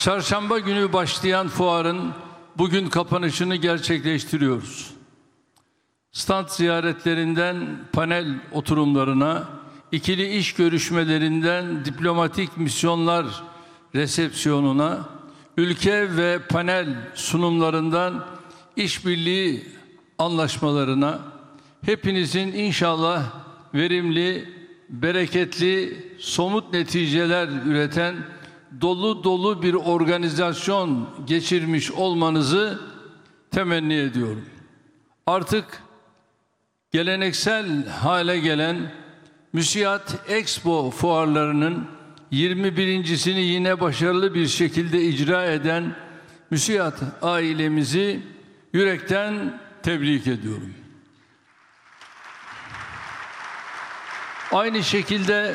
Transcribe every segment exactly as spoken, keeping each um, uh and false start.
Çarşamba günü başlayan fuarın bugün kapanışını gerçekleştiriyoruz. Stand ziyaretlerinden panel oturumlarına, ikili iş görüşmelerinden diplomatik misyonlar resepsiyonuna, ülke ve panel sunumlarından işbirliği anlaşmalarına, hepinizin inşallah verimli, bereketli, somut neticeler üreten dolu dolu bir organizasyon geçirmiş olmanızı temenni ediyorum. Artık geleneksel hale gelen MÜSİAD Expo fuarlarının yirmi birincisini yine başarılı bir şekilde icra eden MÜSİAD ailemizi yürekten tebrik ediyorum. Aynı şekilde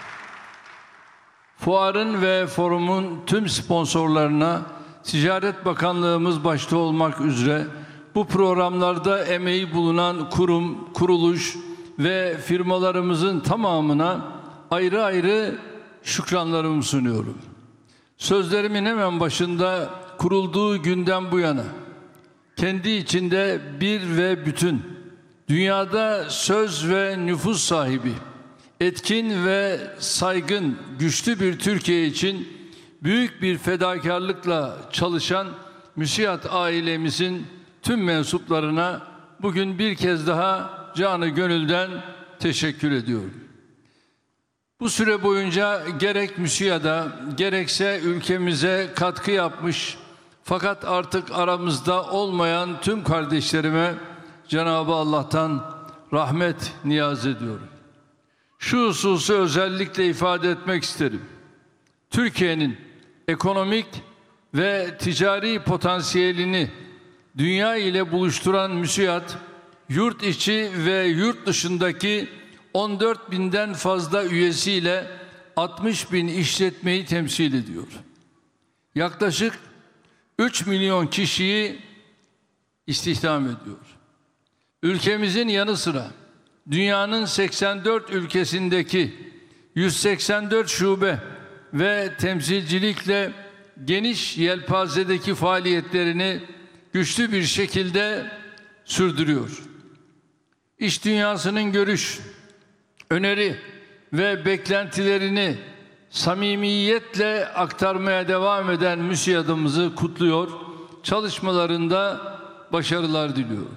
fuarın ve forumun tüm sponsorlarına, Ticaret Bakanlığımız başta olmak üzere bu programlarda emeği bulunan kurum, kuruluş ve firmalarımızın tamamına ayrı ayrı şükranlarımı sunuyorum. Sözlerimin hemen başında kurulduğu günden bu yana kendi içinde bir ve bütün, dünyada söz ve nüfus sahibi, etkin ve saygın, güçlü bir Türkiye için büyük bir fedakarlıkla çalışan MÜSİAD ailemizin tüm mensuplarına bugün bir kez daha canı gönülden teşekkür ediyorum. Bu süre boyunca gerek MÜSİAD'a gerekse ülkemize katkı yapmış fakat artık aramızda olmayan tüm kardeşlerime Cenab-ı Allah'tan rahmet niyaz ediyorum. Şu hususu özellikle ifade etmek isterim. Türkiye'nin ekonomik ve ticari potansiyelini dünya ile buluşturan MÜSİAD, yurt içi ve yurt dışındaki on dört binden fazla üyesiyle altmış bin işletmeyi temsil ediyor. Yaklaşık üç milyon kişiyi istihdam ediyor. Ülkemizin yanı sıra dünyanın seksen dört ülkesindeki yüz seksen dört şube ve temsilcilikle geniş yelpazedeki faaliyetlerini güçlü bir şekilde sürdürüyor. İş dünyasının görüş, öneri ve beklentilerini samimiyetle aktarmaya devam eden MÜSİAD'ımızı kutluyor, çalışmalarında başarılar diliyorum.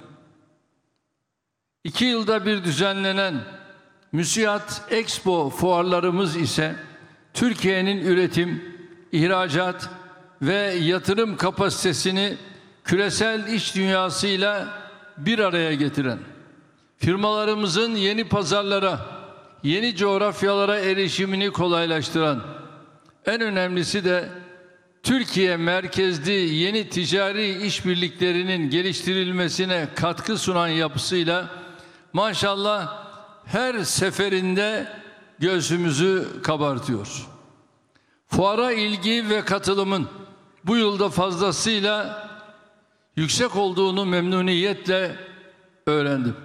İki yılda bir düzenlenen MÜSİAD Expo fuarlarımız ise Türkiye'nin üretim, ihracat ve yatırım kapasitesini küresel iş dünyasıyla bir araya getiren, firmalarımızın yeni pazarlara, yeni coğrafyalara erişimini kolaylaştıran, en önemlisi de Türkiye merkezli yeni ticari işbirliklerinin geliştirilmesine katkı sunan yapısıyla maşallah her seferinde göğsümüzü kabartıyor. Fuara ilgi ve katılımın bu yılda fazlasıyla yüksek olduğunu memnuniyetle öğrendim.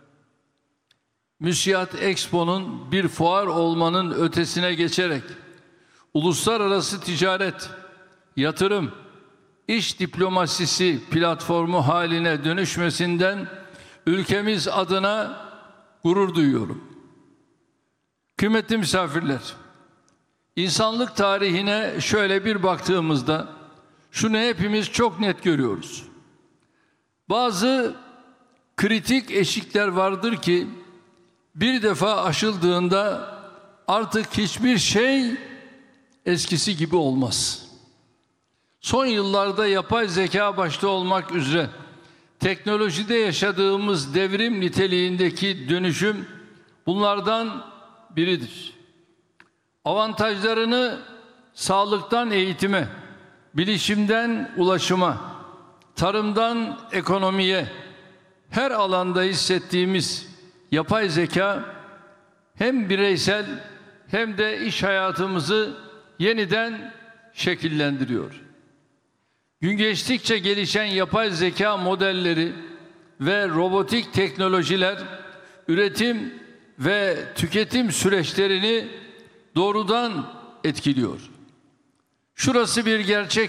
MÜSİAD Expo'nun bir fuar olmanın ötesine geçerek uluslararası ticaret, yatırım, iş diplomasisi platformu haline dönüşmesinden ülkemiz adına gurur duyuyorum. Kıymetli misafirler, insanlık tarihine şöyle bir baktığımızda şunu hepimiz çok net görüyoruz. Bazı kritik eşikler vardır ki bir defa aşıldığında artık hiçbir şey eskisi gibi olmaz. Son yıllarda yapay zeka başta olmak üzere teknolojide yaşadığımız devrim niteliğindeki dönüşüm bunlardan biridir. Avantajlarını sağlıktan eğitime, bilişimden ulaşıma, tarımdan ekonomiye, her alanda hissettiğimiz yapay zeka hem bireysel hem de iş hayatımızı yeniden şekillendiriyor. Gün geçtikçe gelişen yapay zeka modelleri ve robotik teknolojiler üretim ve tüketim süreçlerini doğrudan etkiliyor. Şurası bir gerçek.